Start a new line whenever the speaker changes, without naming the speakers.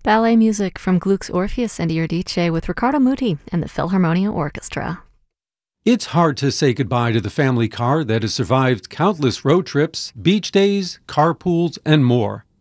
Ballet music from Gluck's Orpheus and Eurydice with Riccardo Muti and the Philharmonia Orchestra.
It's hard to say goodbye to the family car that has survived countless road trips, beach days, carpools, and more.